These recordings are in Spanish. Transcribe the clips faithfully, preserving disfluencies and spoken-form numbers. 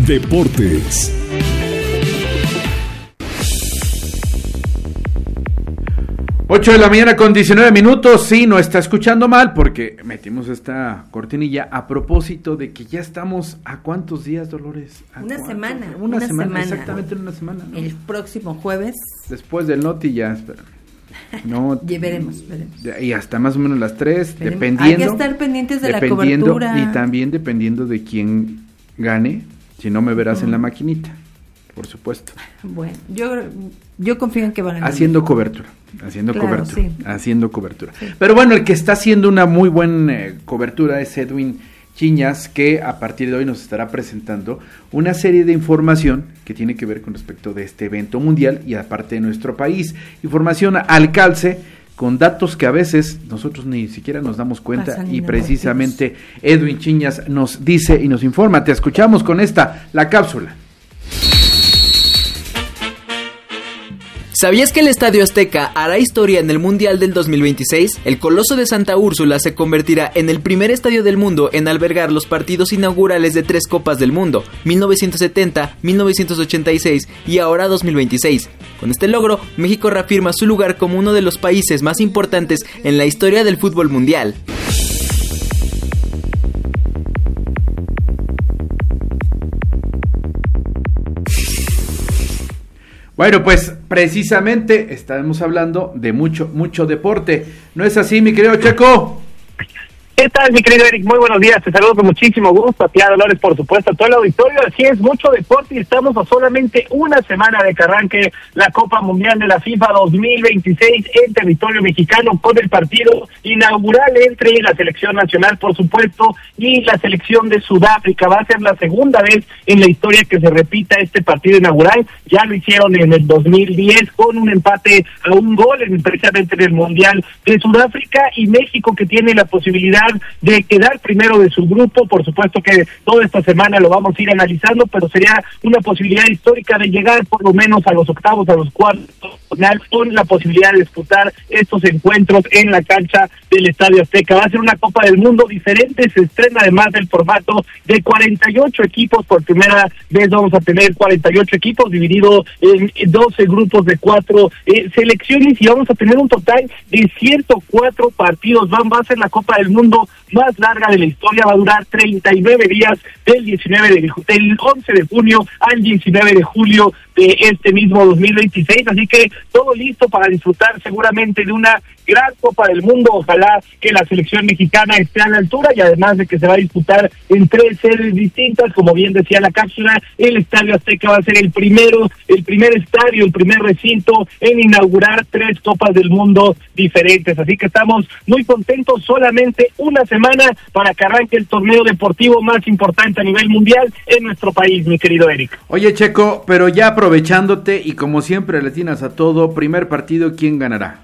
Deportes. ocho de la mañana con diecinueve minutos, sí, no está escuchando mal porque metimos esta cortinilla a propósito de que ya estamos a cuántos días, Dolores. ¿A una semana. Una, una semana, semana, exactamente en una semana, ¿no? El próximo jueves. Después del Noti ya, espera. No, ya veremos, veremos. Y hasta más o menos las tres, veremos. dependiendo. Hay que estar pendientes de la dependiendo, cobertura. Y también dependiendo de quién gane, si no me verás uh-huh. en la maquinita, por supuesto. Bueno, yo yo confío en que van a ganar. Haciendo cobertura, haciendo claro, cobertura, sí. haciendo cobertura. Sí. Pero bueno, el que está haciendo una muy buena eh, cobertura es Edwin Chiñas, que a partir de hoy nos estará presentando una serie de información que tiene que ver con respecto de este evento mundial y aparte de nuestro país. Información al calce, con datos que a veces nosotros ni siquiera nos damos cuenta. Pasan y precisamente Edwin Chiñas nos dice y nos informa. Te escuchamos con esta, la cápsula. ¿Sabías que el Estadio Azteca hará historia en el Mundial del dos mil veintiséis? El Coloso de Santa Úrsula se convertirá en el primer estadio del mundo en albergar los partidos inaugurales de tres Copas del Mundo, mil novecientos setenta, mil novecientos ochenta y seis y ahora dos mil veintiséis. Con este logro, México reafirma su lugar como uno de los países más importantes en la historia del fútbol mundial. Bueno, pues precisamente estaremos hablando de mucho, mucho deporte. ¿No es así, mi querido Checo? ¿Qué tal, mi querido Eric? Muy buenos días, te saludo con muchísimo gusto, a ti, a Dolores, por supuesto, a todo el auditorio. Así es, mucho deporte y estamos a solamente una semana de que arranque la Copa Mundial de la FIFA dos mil veintiséis en territorio mexicano, con el partido inaugural entre la selección nacional, por supuesto, y la selección de Sudáfrica. Va a ser la segunda vez en la historia que se repita este partido inaugural. Ya lo hicieron en el dos mil diez con un empate a un gol, en, precisamente en el Mundial de Sudáfrica, y México, que tiene la posibilidad de quedar primero de su grupo. Por supuesto que toda esta semana lo vamos a ir analizando, pero sería una posibilidad histórica de llegar por lo menos a los octavos, a los cuartos, con la posibilidad de disputar estos encuentros en la cancha del Estadio Azteca. Va a ser una Copa del Mundo diferente, se estrena además el formato de cuarenta y ocho equipos. Por primera vez vamos a tener cuarenta y ocho equipos divididos en doce grupos de cuatro eh, selecciones, y vamos a tener un total de ciento cuatro partidos. Van, va a ser la Copa del Mundo más larga de la historia, va a durar treinta y nueve días, del diecinueve de del once de junio al diecinueve de julio de este mismo dos mil veintiséis, así que todo listo para disfrutar seguramente de una gran Copa del Mundo. Ojalá que la selección mexicana esté a la altura, y además de que se va a disputar en tres sedes distintas, como bien decía la cápsula, el Estadio Azteca va a ser el primero, el primer estadio, el primer recinto en inaugurar tres Copas del Mundo diferentes, así que estamos muy contentos. Solamente una semana para que arranque el torneo deportivo más importante a nivel mundial en nuestro país, mi querido Eric. Oye, Checo, pero ya aprovechándote y como siempre le atinas a todo, primer partido, ¿quién ganará?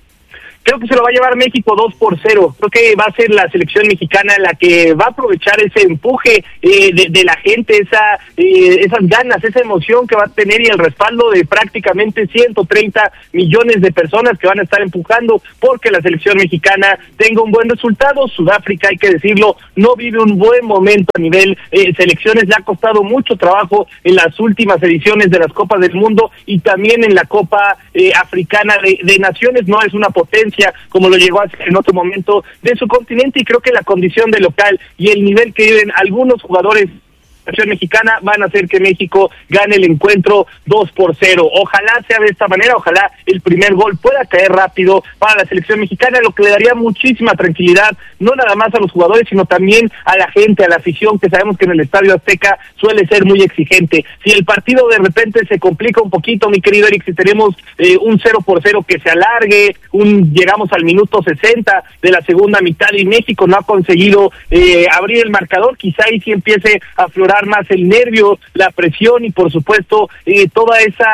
Creo que se lo va a llevar México dos por cero. Creo que va a ser la selección mexicana la que va a aprovechar ese empuje eh, de, de la gente, esa eh, esas ganas, esa emoción que va a tener, y el respaldo de prácticamente ciento treinta millones de personas que van a estar empujando porque la selección mexicana tenga un buen resultado. Sudáfrica, hay que decirlo, no vive un buen momento a nivel eh, selecciones. Le ha costado mucho trabajo en las últimas ediciones de las Copas del Mundo y también en la Copa eh, Africana de, de Naciones. No es una potencia como lo llegó a ser en otro momento de su continente, y creo que la condición de local y el nivel que viven algunos jugadores la selección mexicana van a hacer que México gane el encuentro dos por cero. Ojalá sea de esta manera, ojalá el primer gol pueda caer rápido para la selección mexicana, lo que le daría muchísima tranquilidad, no nada más a los jugadores, sino también a la gente, a la afición, que sabemos que en el Estadio Azteca suele ser muy exigente. Si el partido de repente se complica un poquito, mi querido Eric, si tenemos eh, un cero por cero que se alargue, un llegamos al minuto sesenta de la segunda mitad y México no ha conseguido eh, abrir el marcador, quizá ahí sí empiece a aflorar más el nervio, la presión y por supuesto eh, toda esa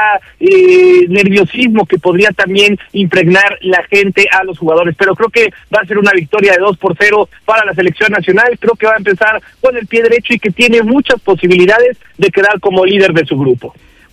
eh, nerviosismo que podría también impregnar la gente a los jugadores. Pero creo que va a ser una victoria de dos por cero para la selección nacional. Creo que va a empezar con el pie derecho y que tiene muchas posibilidades de quedar como líder de su grupo.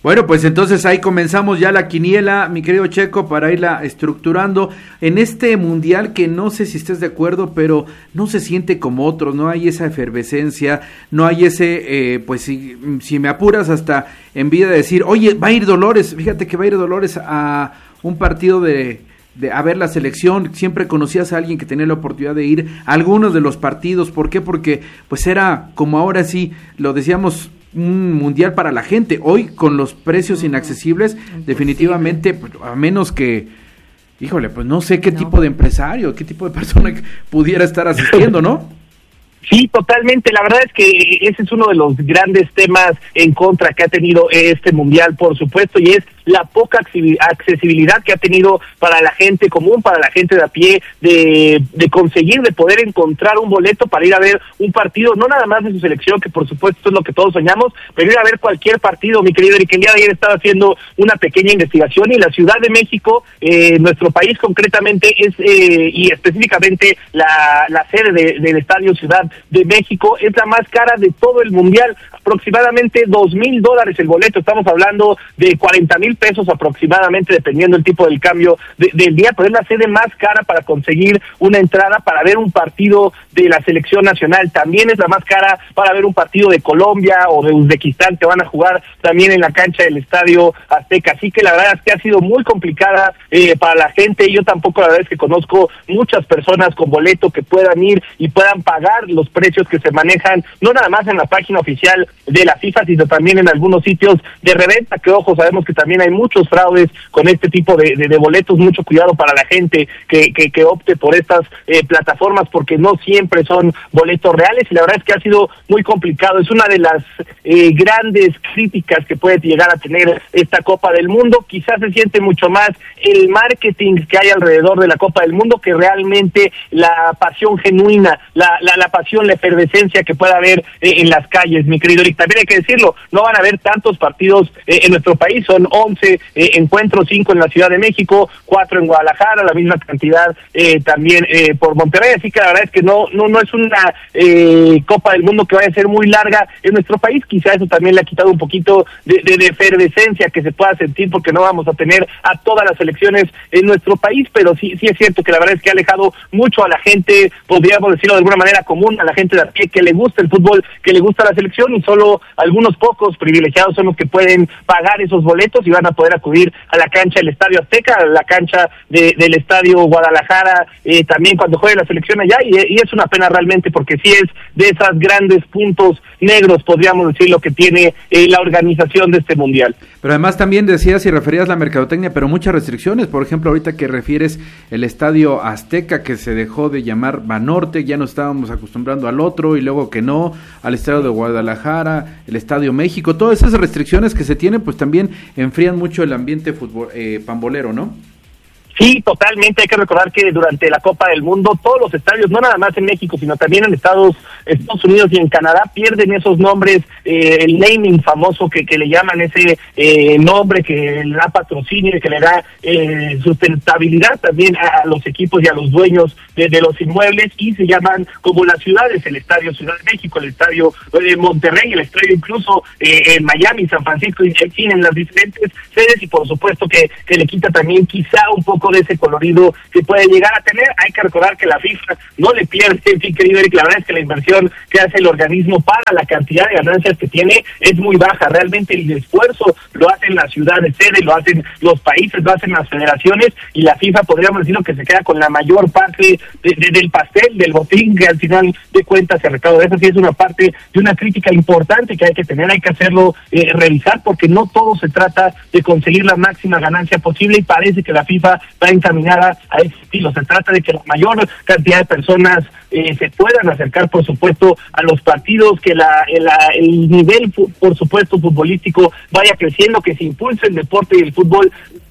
Bueno, pues entonces ahí comenzamos ya la quiniela, mi querido Checo, para irla estructurando en este mundial que no sé si estés de acuerdo, pero no se siente como otros, no hay esa efervescencia, no hay ese, eh, pues si, si me apuras hasta envidia de decir, oye, va a ir Dolores, fíjate que va a ir Dolores a un partido de... de a ver la selección, siempre conocías a alguien que tenía la oportunidad de ir a algunos de los partidos. ¿Por qué? Porque pues era, como ahora sí lo decíamos, un mundial para la gente. Hoy con los precios uh-huh. inaccesibles, Imposible. definitivamente, pues, a menos que, híjole, pues no sé qué no. tipo de empresario, qué tipo de persona pudiera estar asistiendo, ¿no? Sí, totalmente. La verdad es que ese es uno de los grandes temas en contra que ha tenido este mundial, por supuesto, y es la poca accesibilidad que ha tenido para la gente común, para la gente de a pie, de, de conseguir, de poder encontrar un boleto para ir a ver un partido, no nada más de su selección, que por supuesto es lo que todos soñamos, pero ir a ver cualquier partido, mi querido Eric. El día de ayer estaba haciendo una pequeña investigación y la Ciudad de México, eh, nuestro país concretamente, es eh, y específicamente la, la sede de, del Estadio Ciudad de México, es la más cara de todo el mundial, aproximadamente dos mil dólares el boleto. Estamos hablando de cuarenta mil pesos aproximadamente, dependiendo el tipo del cambio de, del día, pero es la sede más cara para conseguir una entrada para ver un partido de la selección nacional. También es la más cara para ver un partido de Colombia o de Uzbekistán, que van a jugar también en la cancha del Estadio Azteca. Así que la verdad es que ha sido muy complicada eh, para la gente. Yo tampoco la verdad es que conozco muchas personas con boleto que puedan ir y puedan pagar los precios que se manejan, no nada más en la página oficial de la FIFA, sino también en algunos sitios de reventa, que ojo, sabemos que también hay muchos fraudes con este tipo de, de, de boletos. Mucho cuidado para la gente que, que, que opte por estas eh, plataformas, porque no siempre son boletos reales, y la verdad es que ha sido muy complicado. Es una de las eh, grandes críticas que puede llegar a tener esta Copa del Mundo. Quizás se siente mucho más el marketing que hay alrededor de la Copa del Mundo que realmente la pasión genuina, la, la, la pasión, la efervescencia que pueda haber eh, en las calles, mi querido Eric. También hay que decirlo, no van a haber tantos partidos eh, en nuestro país, son once eh, encuentros, cinco en la Ciudad de México, cuatro en Guadalajara, la misma cantidad eh, también eh, por Monterrey, así que la verdad es que no no no es una eh, Copa del Mundo que vaya a ser muy larga en nuestro país. Quizá eso también le ha quitado un poquito de, de, de efervescencia que se pueda sentir, porque no vamos a tener a todas las selecciones en nuestro país, pero sí sí es cierto que la verdad es que ha alejado mucho a la gente, podríamos decirlo de alguna manera común, a la gente de a pie que le gusta el fútbol, que le gusta la selección, y solo algunos pocos privilegiados son los que pueden pagar esos boletos y van a poder acudir a la cancha del Estadio Azteca, a la cancha de, del Estadio Guadalajara, eh, también cuando juegue la selección allá, y, y es una pena realmente, porque sí es de esos grandes puntos negros, podríamos decir, lo que tiene eh, la organización de este mundial. Pero además también decías y referías la mercadotecnia, pero muchas restricciones. Por ejemplo, ahorita que refieres el Estadio Azteca, que se dejó de llamar Banorte, ya nos estábamos acostumbrando al otro, y luego que no, al Estadio de Guadalajara, el Estadio México, todas esas restricciones que se tienen, pues también enfrían mucho el ambiente fútbol, eh, pambolero, ¿no? Sí, totalmente. Hay que recordar que durante la Copa del Mundo todos los estadios, no nada más en México, sino también en Estados, Estados Unidos y en Canadá, pierden esos nombres, eh, el naming famoso que, que le llaman, ese eh, nombre que le da patrocinio y que le da eh, sustentabilidad también a, a los equipos y a los dueños de, de los inmuebles, y se llaman como las ciudades, el Estadio Ciudad de México, el Estadio de Monterrey, el Estadio incluso eh, en Miami, San Francisco, y en fin, en las diferentes sedes, y por supuesto que, que le quita también quizá un poco de ese colorido que puede llegar a tener. Hay que recordar que la FIFA no le pierde, en fin, querido Eric, la verdad es que la inversión que hace el organismo para la cantidad de ganancias que tiene es muy baja. Realmente el esfuerzo lo hacen las ciudades sede, lo hacen los países, lo hacen las federaciones, y la FIFA, podríamos decirlo, que se queda con la mayor parte de, de, del pastel, del botín, que al final de cuentas se recauda. Eso sí es una parte de una crítica importante que hay que tener, hay que hacerlo eh, revisar, porque no todo se trata de conseguir la máxima ganancia posible, y parece que la FIFA va encaminada a ese estilo. Se trata de que la mayor cantidad de personas eh, se puedan acercar, por supuesto, a los partidos, que la, la el nivel, por supuesto, futbolístico vaya creciendo, que se impulse el deporte y el fútbol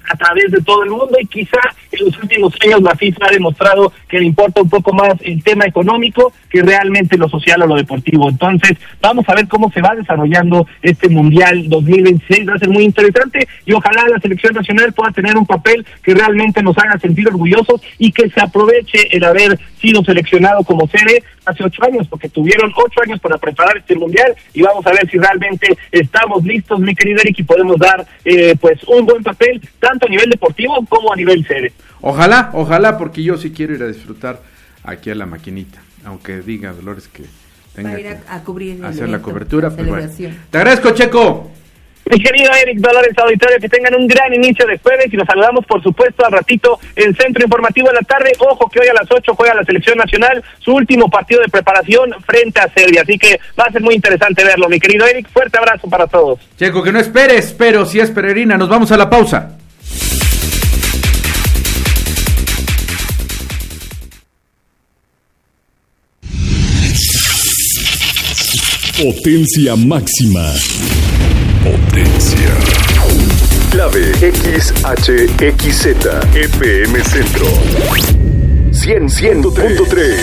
a través de todo el mundo, y quizá en los últimos años la FIFA ha demostrado que le importa un poco más el tema económico que realmente lo social o lo deportivo. Entonces vamos a ver cómo se va desarrollando este Mundial dos mil veintiséis, va a ser muy interesante, y ojalá la selección nacional pueda tener un papel que realmente nos haga sentir orgullosos y que se aproveche el haber sido seleccionado como sede hace ocho años, porque tuvieron ocho años para preparar este Mundial, y vamos a ver si realmente estamos listos, mi querido Eric, y podemos dar eh, pues un buen papel, tanto a nivel deportivo como a nivel sede. Ojalá, ojalá, porque yo sí quiero ir a disfrutar aquí a la maquinita, aunque diga Dolores que tenga Va a ir a, a cubrir hacer evento, la cobertura, la pues bueno. Te agradezco, Checo. Mi querido Eric, Dolores, auditorio, que tengan un gran inicio de jueves, y nos saludamos por supuesto al ratito en Centro Informativo de la tarde. Ojo que hoy a las ocho juega la selección nacional su último partido de preparación frente a Serbia, así que va a ser muy interesante verlo, mi querido Eric. Fuerte abrazo para todos. Checo, que no esperes, pero si es peregrina, nos vamos a la pausa. Potencia máxima. Potencia. Clave X H X Z F M Centro cien punto tres.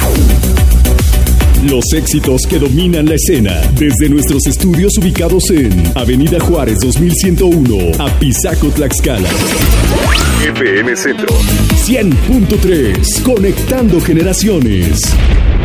Los éxitos que dominan la escena desde nuestros estudios ubicados en Avenida Juárez dos mil ciento uno, Apizaco, Tlaxcala. F M Centro cien punto tres, conectando generaciones.